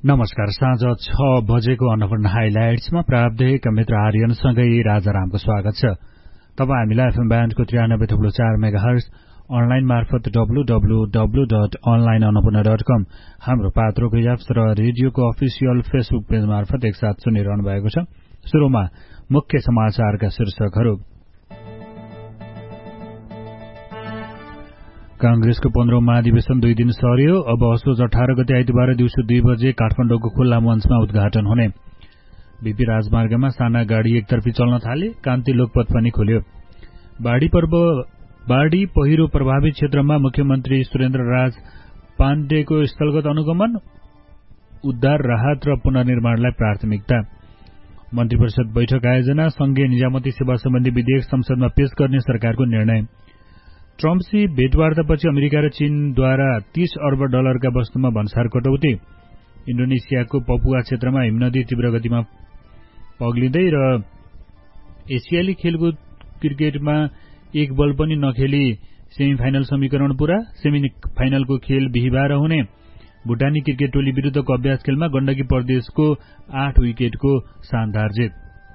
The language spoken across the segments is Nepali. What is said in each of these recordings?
नमस्कार। साँझ 6 बजेको अन्नपूर्ण हाइलाइट्समा प्राप्त मित्र आर्यनसँगै राजारामको स्वागत छ। तपाईँ हामीलाई एफएम ब्यान्डको 93.4 मेगाहर्ज, अनलाइन मार्फत www.onlineannapurna.com, हाम्रो पात्रोको एप्स र रेडियोको अफिसियल फेसबुक पेज मार्फत एकसाथ सुनिरहनु भएको छ। सुरुमा मुख्य समाचारका शीर्षकहरू। कांग्रेसको 15औं महाधिवेशन 2 दिन सर्यो। अब असोज 18 गते आइतबार दिउँसो 2 बजे काठमाडौँको खुल्ला मञ्चमा उद्घाटन हुने। बीपी राजमार्गमा साना गाड़ी एकतर्फी चल्न थाले। कान्ति लोकपथ पनि खुल्यो। बाढ़ी पहिरो प्रभावित क्षेत्रमा मुख्यमन्त्री सुरेन्द्र राज पाण्डेको स्थलगत अनुगमन, उद्धार राहत र पुनर्निर्माणलाई प्राथमिकता। मन्त्री परिषद बैठक आयोजना, संघीय निजामती सेवा सम्बन्धी विधेयक संसदमा पेश गर्ने सरकारको निर्णय। ट्रम्पसी भेटवार्तापछि अमेरिका र चीनद्वारा $30 अर्ब का वस्तुमा भन्सार कटौती। इन्डोनेसियाको पपुवा क्षेत्रमा हिमनदी तीव्र गतिमा पग्लिँदै र एसियाली खेलकुद क्रिकेटमा एक बल पनि नखेली सेमी फाइनल समीकरण पूरा। सेमी फाइनलको खेल बिहीबार हुने। भुटानी क्रिकेट टोली विरुद्धको अभ्यास खेलमा गण्डकी प्रदेशको 8 विकेटको शानदार जित।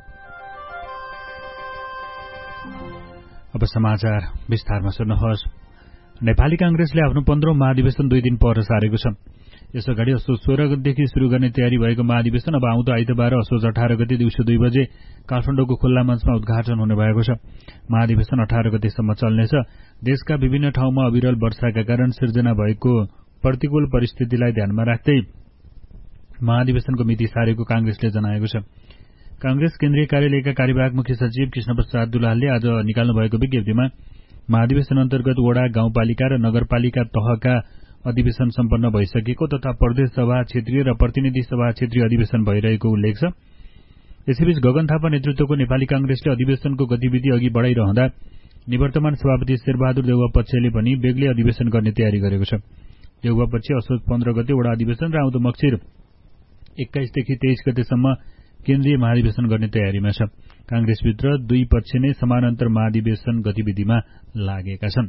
अब समाचार विस्तारमा सुन्नुहोस्। नेपाली कांग्रेसले आफ्नो 15औं महाधिवेशन 2 दिन पर सारेको छ। यसअगाडि असोज 16 गतेदेखि शुरू गर्ने तयारी भएको महाधिवेशन अब आउँदो आइतबार असोज 18 गते दिउँसो 2 बजे काठमाडौँको खुल्ला मञ्चमा उद्घाटन हुने भएको छ। महाधिवेशन 18 गतेसम्म चल्नेछ। देशका विभिन्न ठाउँमा अविरल वर्षाका कारण सिर्जना भएको प्रतिकूल परिस्थितिलाई ध्यानमा राख्दै महाधिवेशनको मिति सारेको कांग्रेसले जनाएको छ। कांग्रेस केन्द्रीय कार्यालयका कार्यवाहक मुख्य सचिव कृष्णप्रसाद दुलालले आज निकाल्नु भएको विज्ञप्तिमा महाधिवेशन अन्तर्गत वडा, गाउँपालिका र नगरपालिका तहका अधिवेशन सम्पन्न भइसकेको तथा प्रदेश सभा क्षेत्रीय र प्रतिनिधि सभा क्षेत्रीय अधिवेशन भइरहेको उल्लेख छ। यसैबीच गगन थापा नेतृत्वको नेपाली कांग्रेसले अधिवेशनको गतिविधि अघि बढ़ाइरहँदा निवर्तमान सभापति शेरबहादुर देउवा पक्षले पनि बेग्लै अधिवेशन गर्ने तयारी गरेको छ। देउवा पक्ष असोज 15 गते वडा अधिवेशन र आउँदो मक्सिर 21 देखि 23 गतेसम्म केन्द्रीय महाधिवेशन गर्ने तयारीमा छ। कांग्रेसभित्र दुई पक्ष नै समानान्तर महाधिवेशन गतिविधिमा लागेका छन्।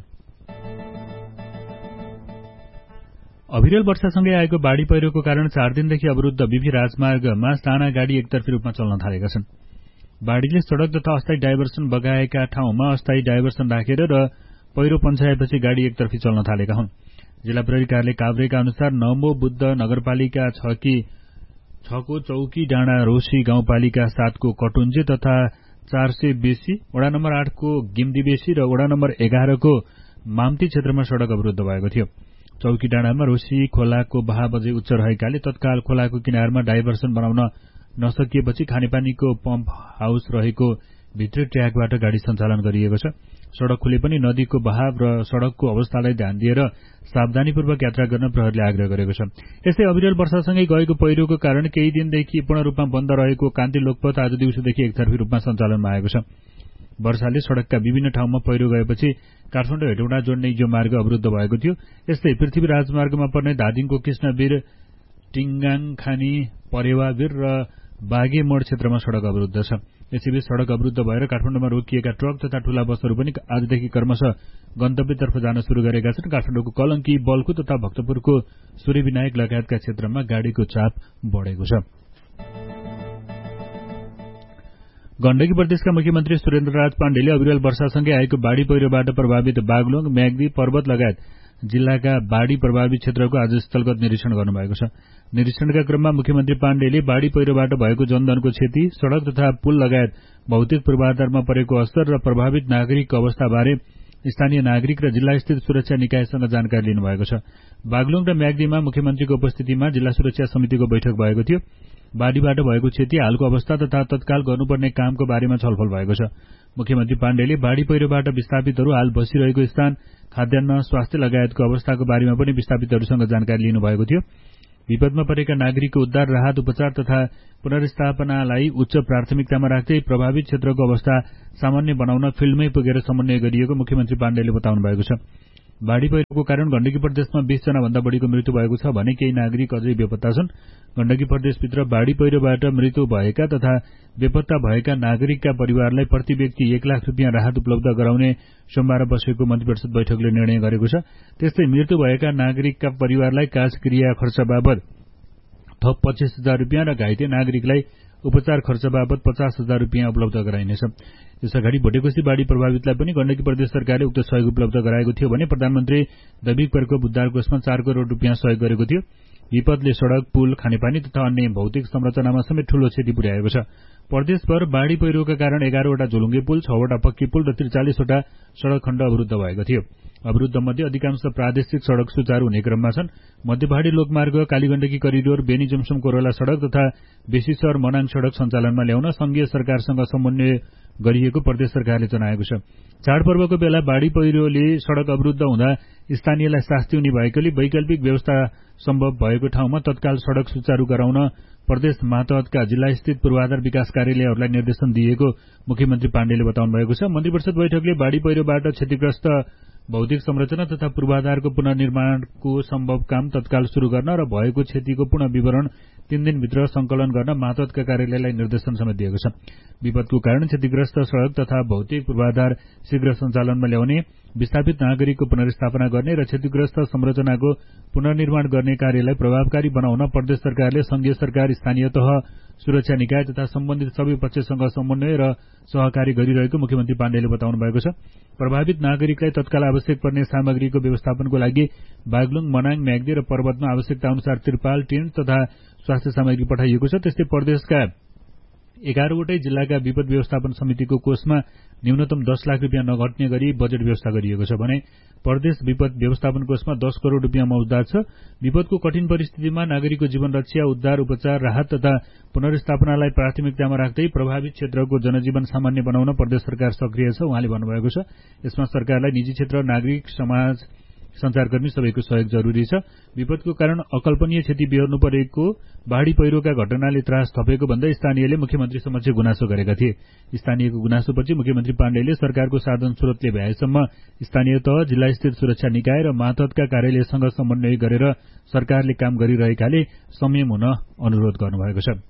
अविरल वर्षासँगै आएको बाढ़ी पहिरोको कारण 4 दिनदेखि अवरुद्ध बीपी राजमार्गमा साना गाड़ी एकतर्फी रूपमा चल्न थालेका छन्। बाढ़ीले सड़क तथा अस्थायी डाइभर्सन बगाएका ठाउँमा अस्थायी डाइभर्सन राखेर र पहिरो पन्छाएपछि गाड़ी एकतर्फी चल्न थालेका हुन्। जिल्ला प्रहरी कार्यालय काभ्रेका अनुसार नमो बुद्ध नगरपालिका 6 को चौकी डाँडा रोशी, गाउँपालिका 7 को कटुन्जे तथा 400 बेसी, वडा नम्बर 8 को गिम्दी बेसी र वडा नम्बर 11 को माम्ती क्षेत्रमा सड़क अवरुद्ध भएको थियो। चौकी डाँडामा रोशी खोलाको बहाव अझै उच्च रहेकाले तत्काल खोलाको किनारमा डाइभर्सन बनाउन नसकिएपछि खानेपानीको पम्प हाउस रहेको भित्री ट्र्याकबाट गाड़ी सञ्चालन गरिएको छ। सड़क खुले पनि नदीको बहाव र सड़कको अवस्थालाई ध्यान दिएर सावधानीपूर्वक यात्रा गर्न प्रहरीले आग्रह गरेको छ। यसै अविरल वर्षासँगै गएको पहिरोको कारण केही दिनदेखि पूर्ण रूपमा बन्द रहेको कान्ति लोकपथ आज दिउँसोदेखि एकतर्फी रूपमा सञ्चालनमा आएको छ। वर्षाले सड़कका विभिन्न ठाउँमा पहिरो गएपछि काठमाडौँ हेटौँडा जोड्ने यो मार्ग अवरुद्ध भएको थियो। यस्तै पृथ्वी राजमार्गमा पर्ने धादिङको कृष्णवीर, टिङ्गाङखानी, परेवावीर र बागे मोड क्षेत्रमा सड़क अवरुद्ध छ। यसैबीच सड़क अवरुद्ध भएर काठमाडौँमा रोकिएका ट्रक तथा ठूला बसहरू पनि आजदेखि क्रमशः गन्तव्यतर्फ जान शुरू गरेका छन्। काठमाडौँको कलंकी, बल्खु तथा भक्तपुरको सूर्यविनायक लगायतका क्षेत्रमा गाड़ीको चाप बढ़ेको छ। गण्डकी प्रदेशका मुख्यमन्त्री सुरेन्द्र राज पाण्डेले अविरल वर्षासँगै आएको बाढ़ी पहिरोबाट प्रभावित बागलुङ, म्याग्दी, पर्वत लगायत जिल्लाका बाढ़ी प्रभावित क्षेत्रको आज स्थलगत निरीक्षण गर्नुभएको छ। निरीक्षणका क्रममा मुख्यमन्त्री पाण्डेले बाढ़ी पहिरोबाट भएको जनधनको क्षति, सड़क तथा पुल लगायत भौतिक पूर्वाधारमा परेको असर र प्रभावित नागरिकको अवस्थाबारे स्थानीय नागरिक र जिल्लास्थित सुरक्षा निकायसँग जानकारी लिनुभएको छ। बागलुङ र म्याग्दीमा मुख्यमन्त्रीको उपस्थितिमा जिल्ला सुरक्षा समितिको बैठक भएको थियो। बाढ़ीबाट भएको क्षति, हालको अवस्था तथा तत्काल गर्नुपर्ने कामको बारेमा छलफल भएको छ। मुख्यमन्त्री पाण्डेले बाढ़ी पहिरोबाट विस्थापितहरू हाल बसिरहेको स्थान, खाद्यान्न, स्वास्थ्य लगायतको अवस्थाको बारेमा पनि विस्थापितहरूसँग जानकारी लिनुभएको थियो। विपदमा परेका नागरिकको उद्धार, राहत, उपचार तथा पुनर्स्थापनालाई उच्च प्राथमिकतामा राख्दै प्रभावित क्षेत्रको अवस्था सामान्य बनाउन फिल्डमै पुगेर समन्वय गरिएको मुख्यमन्त्री पाण्डेले बताउनु भएको छ। बाढ़ी पहिरोको कारण गण्डकी प्रदेशमा 20 जना भन्दा बढ़ीको मृत्यु भएको छ भने केही नागरिक अझै बेपत्ता छन्। गण्डकी प्रदेशभित्र बाढ़ी पहिरोबाट मृत्यु भएका तथा बेपत्ता भएका नागरिकका परिवारलाई प्रति व्यक्ति 1 लाख रुपियाँ राहत उपलब्ध गराउने सोमबार बसेको मन्त्री परिषद बैठकले निर्णय गरेको छ। त्यस्तै मृत्यु भएका नागरिकका परिवारलाई काजक्रिया खर्च बाबत थप 25,000 रुपियाँ र घाइते नागरिकलाई उपचार खर्च बाबत 50,000 रुपियाँ उपलब्ध गराइनेछ। यसअगाडि भोटेकोशी बाढी प्रभावितलाई पनि गण्डकी प्रदेश सरकारले उक्त सहयोग उपलब्ध गराएको थियो भने प्रधानमन्त्री दैविक प्रकोप उद्धार कोषमा 4 करोड़ रुपियाँ सहयोग गरेको थियो। विपदले सड़क, पुल, खानेपानी तथा अन्य भौतिक संरचनामा समेत ठूलो क्षति पुर्याएको छ। प्रदेशभर बाढी पहिरोका कारण 11वटा झोलुङ्गे पुल, 6वटा पक्की पुल र 43वटा सड़क खण्ड अवरुद्ध भएको थियो। अवरुद्ध मध्ये अधिकांश प्रादेशिक सड़क सुचारू हुने क्रममा छन्। मध्यपहाड़ी लोकमार्ग, कालीगण्डकी करिडोर, बेनी जमसम कोरोला सड़क तथा बेसीसर मनाङ सड़क सञ्चालनमा ल्याउन संघीय सरकारसँग समन्वय गरिएको प्रदेश सरकारले जनाएको छ। चाडपर्वको बेला बाढी पहिरोले सड़क अवरुद्ध हुँदा स्थानीयलाई शास्ति हुने भएकोले वैकल्पिक व्यवस्था सम्भव भएको ठाउँमा तत्काल सड़क सुचारू गराउन प्रदेश मातहतका जिल्लास्थित पूर्वाधार विकास कार्यालयहरूलाई निर्देशन दिएको मुख्यमन्त्री पाण्डेले बताउनु भएको छ। मन्त्रिपरिषद बैठकले बाढी पहिरोबाट क्षतिग्रस्त भौतिक संरचना तथा पूर्वाधारको पुनर्निर्माणको सम्भव काम तत्काल शुरू गर्न र भएको क्षतिको पूर्ण विवरण 3 दिनभित्र संकलन गर्न मातहतका कार्यालयलाई निर्देशन समेत दिएको छ। विपदको कारण क्षतिग्रस्त सड़क तथा भौतिक पूर्वाधार शीघ्र सञ्चालनमा ल्याउने, विस्थापित नागरिकको पुनर्स्थापना गर्ने र क्षतिग्रस्त संरचनाको पुनर्निर्माण गर्ने कार्यलाई प्रभावकारी बनाउन प्रदेश सरकारले संघीय सरकार, स्थानीय तह, सुरक्षा निकाय तथा सम्बन्धित सबै पक्षसँग समन्वय र सहकारी गरिरहेको मुख्यमन्त्री पाण्डेले बताउनु भएको छ। प्रभावित नागरिकलाई तत्काल आवश्यक पर्ने सामग्रीको व्यवस्थापनको लागि बागलुङ, मनाङ, म्याग्दी र पर्वतमा आवश्यकता अनुसार तिरपाल, टिन तथा स्वास्थ्य सामग्री पठाइएको छ। त्यस्तै प्रदेशका 11वटै जिल्लाका विपद व्यवस्थापन समितिको कोषमा न्यूनतम 10 लाख रुपियाँ नघट्ने गरी बजेट व्यवस्था गरिएको छ भने प्रदेश विपद व्यवस्थापन कोषमा 10 करोड़ रुपियाँ मौजूद छ। विपदको कठिन परिस्थितिमा नागरिकको जीवन रक्षा, उद्धार, उपचार, राहत तथा पुनर्स्थापनालाई प्राथमिकतामा राख्दै प्रभावित क्षेत्रको जनजीवन सामान्य बनाउन प्रदेश सरकार सक्रिय छ, उहाँले भन्नुभएको छ। यसमा सरकारलाई निजी क्षेत्र, नागरिक, समाज, संचारकर्मी सबैको सहयोग जरूरी छ। विपदको कारण अकल्पनीय क्षति बेहोर्नु परेको बाढी पहिरोका घटनाले त्रास थपेको भन्दै स्थानीयले मुख्यमन्त्री समक्ष गुनासो गरेका थिए। स्थानीयको गुनासोपछि मुख्यमन्त्री पाण्डेले सरकारको साधन स्रोतले भ्याएसम्म स्थानीय तह, जिल्लास्थित सुरक्षा निकाय र मातहतका कार्यालयसँग समन्वय गरेर सरकारले काम गरिरहेकाले संयम हुन अनुरोध गर्नुभएको छ।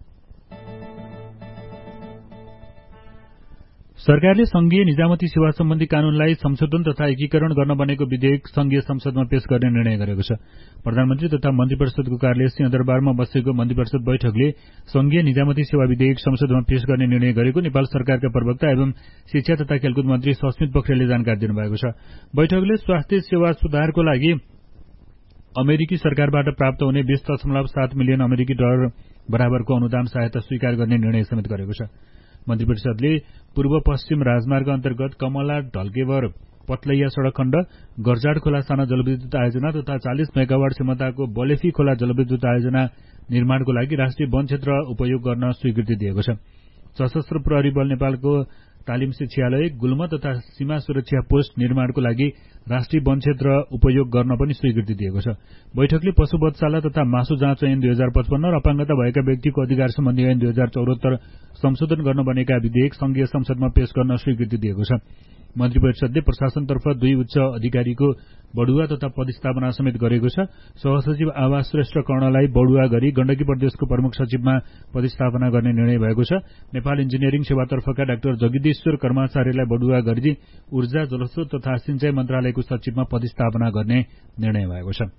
सरकारले संघीय निजामती सेवा सम्बन्धी कानूनलाई संशोधन तथा एकीकरण गर्न बनेको विधेयक संघीय संसदमा पेश गर्ने निर्णय गरेको छ। प्रधानमन्त्री तथा मन्त्रिपरिषदको कार्यालय सिंहदरबारमा बसेको मन्त्रिपरिषद बैठकले संघीय निजामती सेवा विधेयक संसदमा पेश गर्ने निर्णय गरेको नेपाल सरकारका प्रवक्ता एवं शिक्षा तथा खेलकुद मन्त्री सस्मित पोखरेलले जानकारी दिनुभएको छ। बैठकले स्वास्थ्य सेवा सुधारको लागि अमेरिकी सरकारबाट प्राप्त हुने 20.7 मिलियन अमेरिकी डलर बराबरको अनुदान सहायता स्वीकार गर्ने निर्णय समेत गरेको छ। मन्त्रिपरिषदले पूर्व पश्चिम राजमार्ग अन्तर्गत कमला ढल्केवर पतलैया सड़क खण्ड, गरजाड खोला साना जलविद्युत आयोजना तथा 40 मेगावाट क्षमताको बलेफी खोला जलविद्युत आयोजना निर्माणको लागि राष्ट्रिय वन क्षेत्र उपयोग गर्न स्वीकृति दिएको छ। सशस्त्र प्रहरी बल नेपालको तालिम शिक्षालय, गुल्म तथा सीमा सुरक्षा पोस्ट निर्माणको लागि राष्ट्रिय वन क्षेत्र उपयोग गर्न पनि स्वीकृति दिएको छ। बैठकले पशुवधशाला तथा मासु जाँच ऐन 2055 र अपाङ्गता भएका व्यक्तिको अधिकार सम्बन्धी ऐन 2074 संशोधन गर्न बनेका विधेयक संघीय संसदमा पेश गर्न स्वीकृति दिएको छ। मन्त्रिपरिषदले प्रशासनतर्फ 2 उच्च अधिकारीको बढुवा तथा पदस्थापना समेत गरेको छ। सहसचिव आवास श्रेष्ठ कर्णलाई बढुवा गरी गण्डकी प्रदेशको प्रमुख सचिवमा पदस्थापना गर्ने निर्णय भएको छ। नेपाल इन्जिनियरिङ सेवातर्फका डाक्टर जगदीश्वर कर्माचार्यलाई बढुवा गरी ऊर्जा, जलस्रोत तथा सिंचाई मन्त्रालयको सचिवमा पदस्थापना गर्ने निर्णय भएको छ।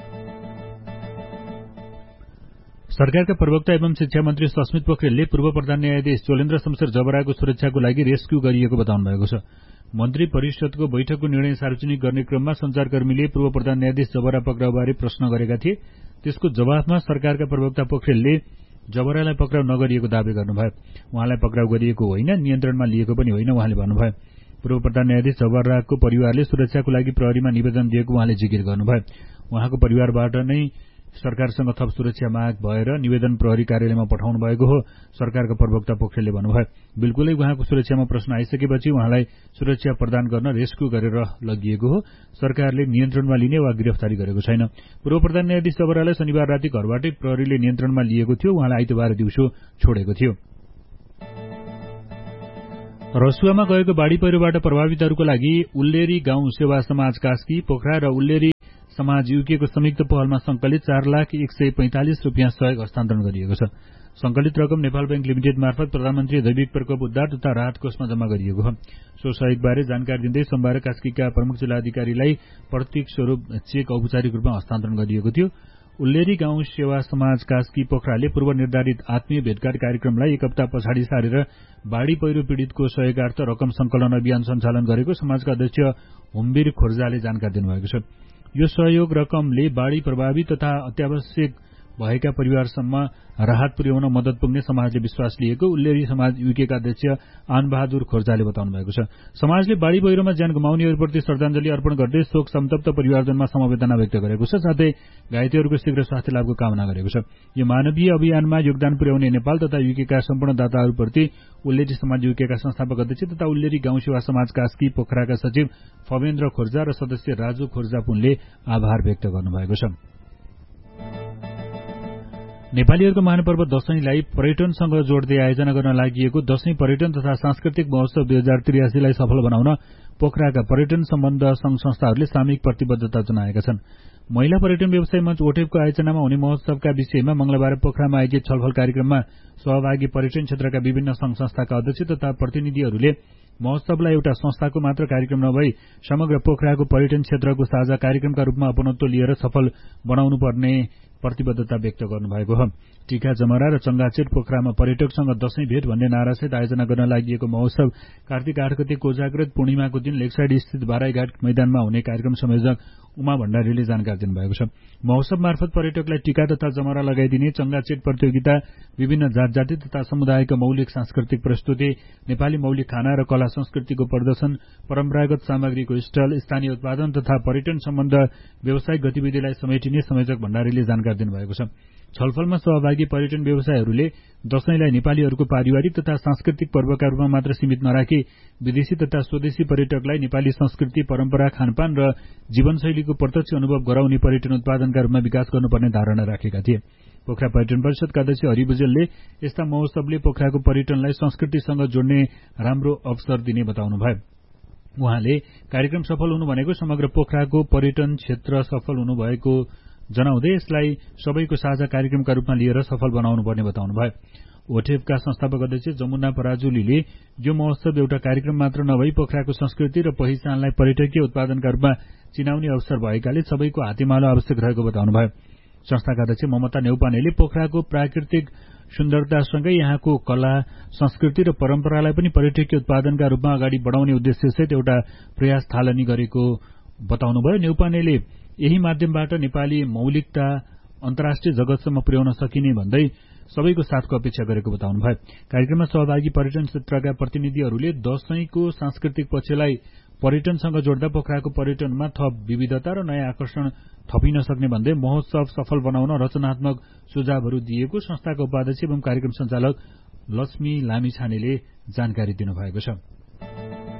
सरकारका प्रवक्ता एवं शिक्षा मन्त्री सस्मित पोखरेलले पूर्व प्रधान न्यायाधीश चोलेन्द्र शमशेर जबराको सुरक्षाको लागि रेस्क्यू गरिएको बताउनु भएको छ। मन्त्री परिषदको बैठकको निर्णय सार्वजनिक गर्ने क्रममा संचारकर्मीले पूर्व प्रधान न्यायाधीश जबरा पक्राउबारे प्रश्न गरेका थिए। त्यसको जवाफमा सरकारका प्रवक्ता पोखरेलले जबरालाई पक्राउ नगरिएको दावी गर्नुभयो। उहाँलाई पक्राउ गरिएको होइन, नियन्त्रणमा लिएको पनि होइन उहाँले भन्नुभयो। पूर्व प्रधान न्यायाधीश जबराको परिवारले सुरक्षाको लागि प्रहरीमा निवेदन दिएको उहाँले जिकिर गर्नुभयो। उहाँको परिवारबाट नै सरकारसँग थप सुरक्षा माग भएर निवेदन प्रहरी कार्यालयमा पठाउनु भएको हो सरकारका प्रवक्ता पोखरेलले भन्नुभयो। बिल्कुलै उहाँको सुरक्षामा प्रश्न आइसकेपछि उहाँलाई सुरक्षा प्रदान गर्न रेस्क्यू गरेर लगिएको हो। सरकारले नियन्त्रणमा लिने वा गिरफ्तारी गरेको छैन। पूर्व प्रधान न्यायाधीश जबरालाई शनिबार राति घरबाटै प्रहरीले नियन्त्रणमा लिएको थियो। उहाँलाई आइतबार दिउँसो छोडेको थियो। रसुवामा गएको बाढी पहिरोबाट प्रभावितहरूको लागि उल्लेरी गाउँ सेवा समाज कास्की, पोखरा र उल्लेरी समाज युकेको संयुक्त पहलमा संकलित 4,145,000 रुपियाँ सहयोग हस्तान्तरण गरिएको छ। संकलित रकम नेपाल बैंक लिमिटेड मार्फत प्रधानमन्त्री दैविक प्रकोप उद्धार तथा राहत कोषमा जम्मा गरिएको हो। सो सहयोगबारे जानकारी दिँदै सोमबार कास्कीका प्रमुख जिल्लाधिकारीलाई प्रतीक स्वरूप चेक औपचारिक रूपमा हस्तान्तरण गरिएको थियो। उल्लेरी गाउँ सेवा समाज कास्की पोखराले पूर्व निर्धारित आत्मीय भेटघाट कार्यक्रमलाई एक हप्ता पछाडि सारेर बाढ़ी पहिरो पीड़ितको सहयोगार्थ रकम संकलन अभियान सञ्चालन गरेको समाजका अध्यक्ष हुम्बीर खोर्जाले जानकारी दिनुभएको छ। यो सहयोग रकमले बाढ़ी प्रभावित तथा अत्यावश्यक भएका परिवारसम्म राहत पुर्याउन मद्दत पुग्ने समाजले विश्वास लिएको उल्लेरी समाज युकेका अध्यक्ष आनबहादुर खोर्जाले बताउनु भएको छ। समाजले बाढ़ी पहिरोमा ज्यान गुमाउनेहरूप्रति श्रद्धाञ्जली अर्पण गर्दै शोक सन्तप्त परिवारजनमा समवेदना व्यक्त गरेको छ, साथै घाइतेहरूको शीघ्र स्वास्थ्य लाभको कामना गरेको छ। यो मानवीय अभियानमा योगदान पुर्याउने नेपाल तथा युकेका सम्पूर्ण दाताहरूप्रति उल्लेरी समाज युकेका संस्थापक अध्यक्ष तथा उल्लेरी गाउँ सेवा समाज कास्की पोखराका सचिव फवेन्द्र खोर्जा र सदस्य राजु खोर्जा पुनले आभार व्यक्त गर्नुभएको छ। नेपालीहरूको महापर्व दशैंलाई पर्यटनसँग जोड्दै आयोजना गर्न लागि दशैं पर्यटन तथा सांस्कृतिक महोत्सव 2083 लाई सफल बनाउन पोखराका पर्यटन सम्बन्ध संघ संस्थाहरूले सामूहिक प्रतिबद्धता जनाएका छन्। महिला पर्यटन व्यवसाय मञ्च ओटेपको आयोजनामा हुने महोत्सवका विषयमा मंगलबार पोखरामा आयोजित छलफल कार्यक्रममा सहभागी पर्यटन क्षेत्रका विभिन्न संघ संस्थाका अध्यक्ष तथा प्रतिनिधिहरूले महोत्सवलाई एउटा संस्थाको मात्र कार्यक्रम नभई समग्र पोखराको पर्यटन क्षेत्रको साझा कार्यक्रमका रूपमा अपनत्व लिएर सफल बनाउनु पर्ने प्रतिबद्धता व्यक्त गर्नुभएको हो। टीका जमरा र चंगाचेट पोखरामा पर्यटकसँग दशैं भेट भन्ने नारासहित आयोजना गर्न लागि महोत्सव कार्तिक 8 गते कोजाग्रत पूर्णिमाको दिन लेकसाइड स्थित बाराईघाट मैदानमा हुने कार्यक्रम संयोजक उमा भण्डारीले जानकारी दिनुभएको छ। महोत्सव मार्फत पर्यटकलाई टीका तथा जमरा लगाइदिने, चंगाचेट प्रतियोगिता, विभिन्न जात जाति तथा समुदायको मौलिक सांस्कृतिक प्रस्तुति, नेपाली मौलिक खाना र कला संस्कृतिको प्रदर्शन, परम्परागत सामग्रीको स्टल, स्थानीय उत्पादन तथा पर्यटन सम्बन्ध व्यावसायिक गतिविधिलाई समेटिने संयोजक भण्डारीले जानकारी दिनुभएको छ। छलफलमा सहभागी पर्यटन व्यवसायहरूले दशैंलाई नेपालीहरूको पारिवारिक तथा सांस्कृतिक पर्वका रूपमा मात्र सीमित नराखी विदेशी तथा स्वदेशी पर्यटकलाई नेपाली संस्कृति, परम्परा, खानपान र जीवनशैलीको प्रत्यक्ष अनुभव गराउने पर्यटन उत्पादनका रूपमा विकास गर्नुपर्ने धारणा राखेका थिए। पोखरा पर्यटन परिषदका अध्यक्ष हरि भुजेलले यस्ता महोत्सवले पोखराको पर्यटनलाई संस्कृतिसँग जोड्ने राम्रो अवसर दिने बताउनुभयो। उहाँले कार्यक्रम सफल हुनु भनेको समग्र पोखराको पर्यटन क्षेत्र सफल हुनु भएको जनाउँदै यसलाई सबैको साझा कार्यक्रमका रूपमा लिएर सफल बनाउनु पर्ने बताउनुभयो। ओठेपका संस्थापक अध्यक्ष जमुना पराजुलीले यो महोत्सव एउटा कार्यक्रम मात्र नभई पोखराको संस्कृति र पहिचानलाई पर्यटकीय उत्पादनका रूपमा चिनाउने अवसर भएकाले सबैको हातेमालो आवश्यक रहेको बताउनुभयो। संस्थाका अध्यक्ष ममता नेउपानेले पोखराको प्राकृतिक सुन्दरतासँगै यहाँको कला, संस्कृति र परम्परालाई पनि पर्यटकीय उत्पादनका रूपमा अगाडि बढाउने उद्देश्यसहित एउटा प्रयास थालनी गरेको बताउनुभयो। नेउपानेले यही माध्यमबाट नेपाली मौलिकता अन्तर्राष्ट्रिय जगतसम्म पुर्याउन सकिने भन्दै सबैको साथको अपेक्षा गरेको बताउनुभयो। कार्यक्रममा सहभागी पर्यटन क्षेत्रका प्रतिनिधिहरूले दशैंको सांस्कृतिक पक्षलाई पर्यटनसँग जोड्दा पोखराको पर्यटनमा थप विविधता र नयाँ आकर्षण थपिन सक्ने भन्दै महोत्सव सफल बनाउन रचनात्मक सुझावहरू दिएको संस्थाका उपाध्यक्ष एवं कार्यक्रम सञ्चालक लक्ष्मी लामिछानेले जानकारी दिनुभएको छ।